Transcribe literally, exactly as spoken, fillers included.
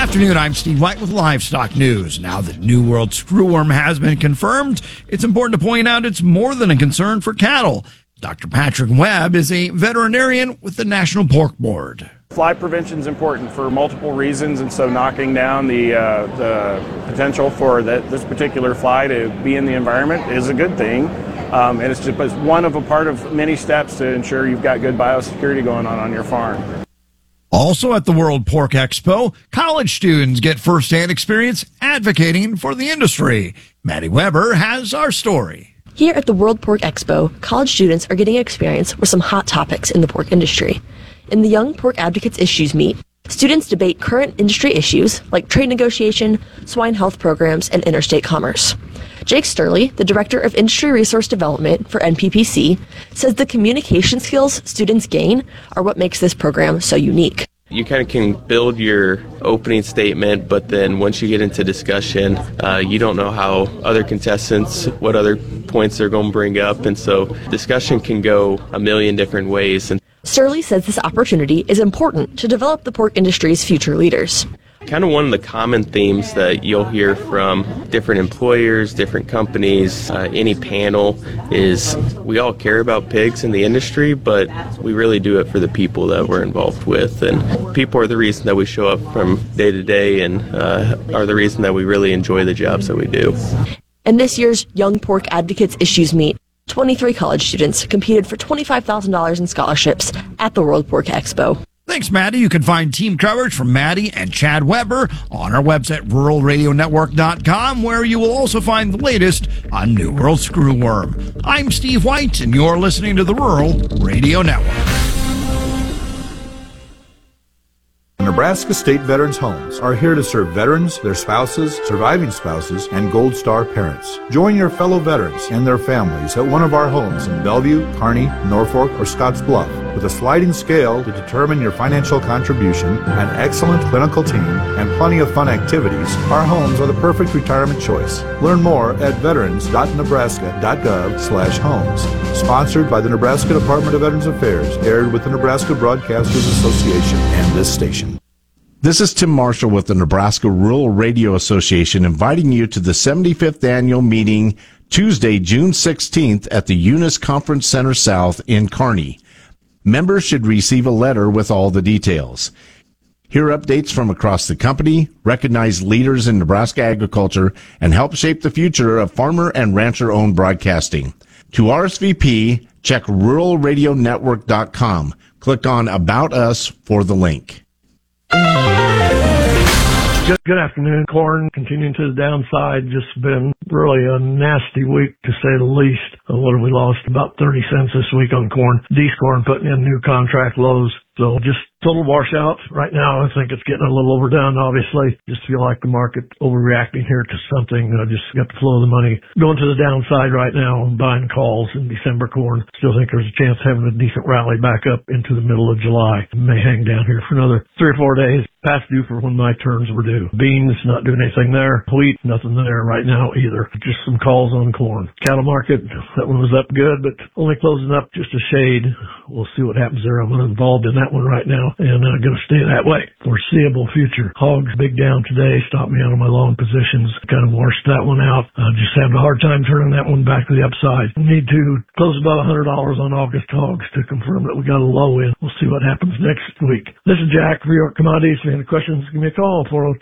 afternoon, I'm Steve White with Livestock News. Now that New World screwworm has been confirmed, it's important to point out it's more than a concern for cattle. Doctor Patrick Webb is a veterinarian with the National Pork Board. Fly prevention is important for multiple reasons, and so knocking down the uh, the potential for that this particular fly to be in the environment is a good thing. Um, and it's just it's one of a part of many steps to ensure you've got good biosecurity going on on your farm. Also at the World Pork Expo, college students get firsthand experience advocating for the industry. Maddie Weber has our story. Here at the World Pork Expo, college students are getting experience with some hot topics in the pork industry. In the Young Pork Advocates Issues Meet, students debate current industry issues like trade negotiation, swine health programs, and interstate commerce. Jake Sturley, the Director of Industry Resource Development for N P P C, says the communication skills students gain are what makes this program so unique. You kind of can build your opening statement, but then once you get into discussion, uh, you don't know how other contestants, what other points they're going to bring up, and so discussion can go a million different ways. And Sturley says this opportunity is important to develop the pork industry's future leaders. Kind of one of the common themes that you'll hear from different employers, different companies, uh, any panel is we all care about pigs in the industry, but we really do it for the people that we're involved with. And people are the reason that we show up from day to day and uh, are the reason that we really enjoy the jobs that we do. In this year's Young Pork Advocates Issues Meet, twenty-three college students competed for twenty-five thousand dollars in scholarships at the World Pork Expo. Thanks, Maddie. You can find team coverage from Maddie and Chad Weber on our website, rural radio network dot com, where you will also find the latest on New World Screwworm. I'm Steve White, and you're listening to the Rural Radio Network. Nebraska State Veterans Homes are here to serve veterans, their spouses, surviving spouses, and Gold Star parents. Join your fellow veterans and their families at one of our homes in Bellevue, Kearney, Norfolk, or Scottsbluff. With a sliding scale to determine your financial contribution, an excellent clinical team, and plenty of fun activities, our homes are the perfect retirement choice. Learn more at veterans dot nebraska dot gov slash homes. Sponsored by the Nebraska Department of Veterans Affairs, aired with the Nebraska Broadcasters Association and this station. This is Tim Marshall with the Nebraska Rural Radio Association, inviting you to the seventy-fifth annual meeting Tuesday, June sixteenth at the Eunice Conference Center South in Kearney. Members should receive a letter with all the details. Hear updates from across the company, recognize leaders in Nebraska agriculture, and help shape the future of farmer and rancher-owned broadcasting. To R S V P, check rural radio network dot com. Click on About Us for the link. Good, good afternoon. Corn continuing to the downside. Just been really a nasty week to say the least. Uh, what have we lost? About thirty cents this week on corn. D-Scorn putting in new contract lows. So just total washout. Right now, I think it's getting a little overdone, obviously. Just feel like the market overreacting here to something. I just got the flow of the money going to the downside right now and buying calls in December corn. Still think there's a chance of having a decent rally back up into the middle of July. May hang down here for another three or four days. Past due for when my turns were due. Beans, not doing anything there. Wheat, nothing there right now either. Just some calls on corn. Cattle market, that one was up good, but only closing up just a shade. We'll see what happens there. I'm involved in that one right now, and I'm uh, going to stay that way. Foreseeable future. Hogs, big down today. Stopped me out of my long positions. Kind of washed that one out. Uh, just having a hard time turning that one back to the upside. We need to close above one hundred dollars on August hogs to confirm that we got a low in. We'll see what happens next week. This is Jack for York Commodities. If you have any questions, give me a call. four oh